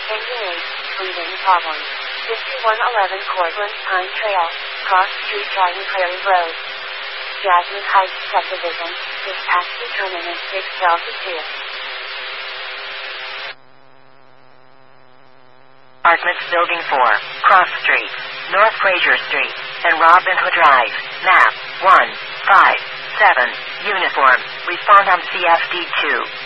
Engage. Breathing problems. 5111 Cortlandt Pine Trail. Cross Street Garden Prairie Road. Jasmine Heights Subdivision. Dispatch determinant 6 Delta 2. Apartments Building 4, Cross Street, North Fraser Street, and Robin Hood Drive. Map 157. Uniform. Respond on CFD 2.